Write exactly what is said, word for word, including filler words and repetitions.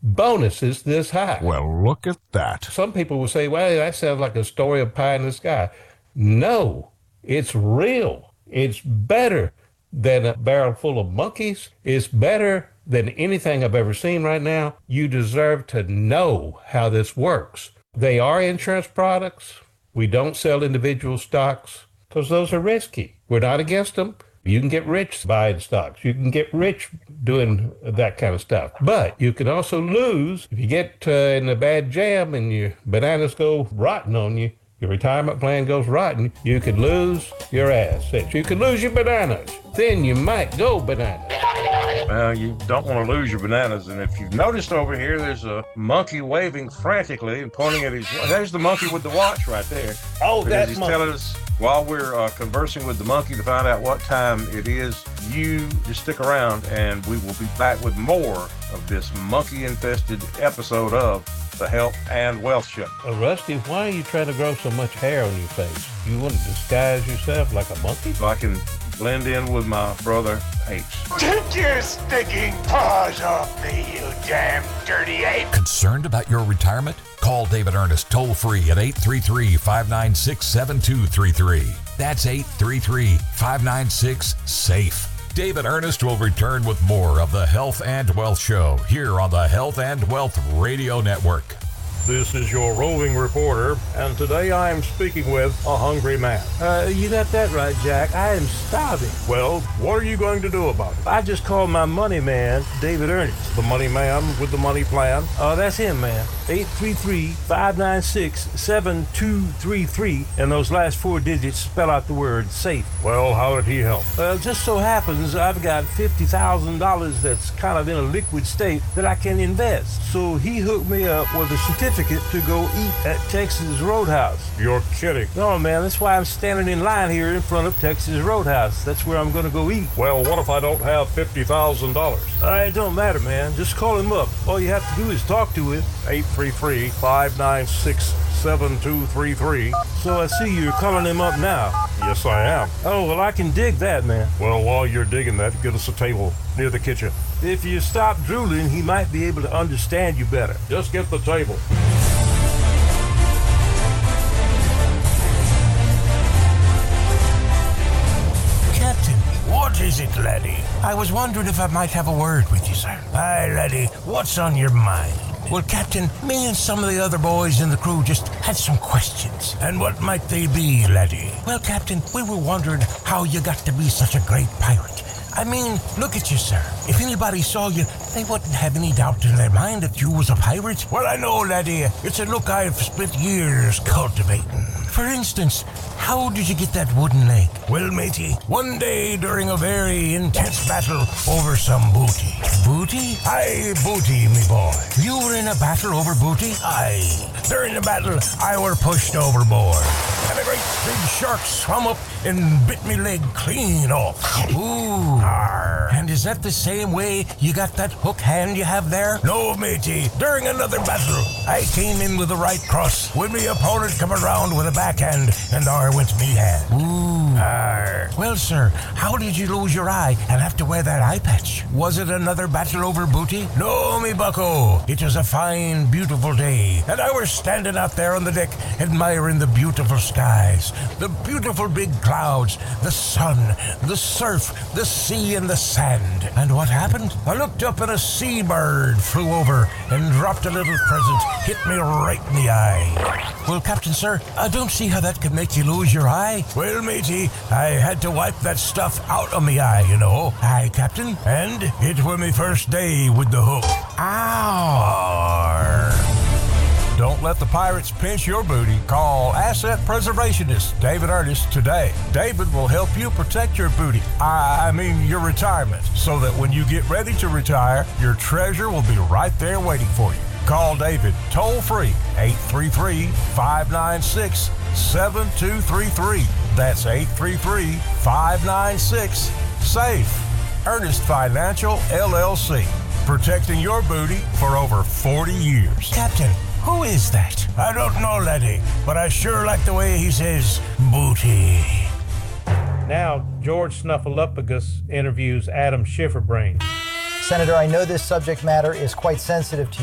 bonuses this high. Well, look at that. Some people will say, well, that sounds like a story of pie in the sky. No, it's real. It's better than a barrel full of monkeys. It's better than anything I've ever seen right now. You deserve to know how this works. They are insurance products. We don't sell individual stocks because those are risky. We're not against them. You can get rich buying stocks. You can get rich doing that kind of stuff. But you can also lose if you get uh, in a bad jam and your bananas go rotten on you. Your retirement plan goes rotten. You could lose your assets. You could lose your bananas. Then you might go bananas. Well, you don't want to lose your bananas. And if you've noticed over here, there's a monkey waving frantically and pointing at his... There's the monkey with the watch right there. Oh, that's he's monkey. telling us while we're uh, conversing with the monkey to find out what time it is. You just stick around and we will be back with more of this monkey-infested episode of the Health and Wealth Show. Uh, Rusty, why are you trying to grow so much hair on your face? You want to disguise yourself like a monkey? So I can blend in with my brother H. Take your stinking paws off me, you damn dirty ape! Concerned about your retirement? Call David Ernest toll-free at eight three three, five nine six, seven two three three. That's eight three three, five nine six, SAFE. David Ernest will return with more of the Health and Wealth Show here on the Health and Wealth Radio Network. This is your roving reporter, and today I am speaking with a hungry man. Uh, you got that right, Jack. I am starving. Well, what are you going to do about it? I just called my money man, David Ernest. The money man with the money plan? Oh, that's him, man. eight three three, five nine six, seven two three three, and those last four digits spell out the word SAFE. Well, how did he help? Well, just so happens I've got fifty thousand dollars that's kind of in a liquid state that I can invest. So he hooked me up with a certificate to go eat at Texas Roadhouse. You're kidding. No, man, that's why I'm standing in line here in front of Texas Roadhouse. That's where I'm going to go eat. Well, what if I don't have fifty thousand dollars? Uh, it don't matter, man. Just call him up. All you have to do is talk to him. eight three three, five nine six, seven two three three. So I see you're calling him up now. Yes, I am. Oh, well, I can dig that, man. Well, while you're digging that, get us a table near the kitchen. If you stop drooling, he might be able to understand you better. Just get the table. Captain, what is it, laddie? I was wondering if I might have a word with you, sir. Aye, laddie, what's on your mind? Well, Captain, me and some of the other boys in the crew just had some questions. And what might they be, laddie? Well, Captain, we were wondering how you got to be such a great pirate. I mean, look at you, sir. If anybody saw you, they wouldn't have any doubt in their mind that you was a pirate. Well, I know, laddie. It's a look I've spent years cultivating. For instance, how did you get that wooden leg? Well, matey, one day during a very intense battle over some booty. Booty? Aye, booty, me boy. You were in a battle over booty? Aye. During the battle, I were pushed overboard. And a great big shark swam up and bit me leg clean off. Ooh. Arr. And is that the same way you got that hook hand you have there? No, matey. During another battle, I came in with the right cross when my opponent come around with a backhand, and there went me hand. Ooh. Arr. Well, sir, how did you lose your eye and have to wear that eye patch? Was it another battle over booty? No, me bucko. It was a fine, beautiful day, and I was standing out there on the deck admiring the beautiful skies, the beautiful big clouds, the sun, the surf, the sea, and the sand. And what happened? I looked up and a seabird flew over and dropped a little present, hit me right in the eye. Well, Captain, sir, I don't see how that could make you lose your eye. Well, matey, I had to wipe that stuff out of me eye, you know. Aye, Captain. And it was my first day with the hook. Ow! Don't let the pirates pinch your booty. Call Asset Preservationist David Ernest today. David will help you protect your booty. I, I mean your retirement, so that when you get ready to retire, your treasure will be right there waiting for you. Call David toll free, eight three three, five nine six, seven two three three. That's eight three three, five nine six, SAFE. Ernest Financial, L L C. Protecting your booty for over forty years. Captain, who is that? I don't know, laddie, but I sure like the way he says booty. Now, George Snuffleupagus interviews Adam Schifferbrain. Senator, I know this subject matter is quite sensitive to you.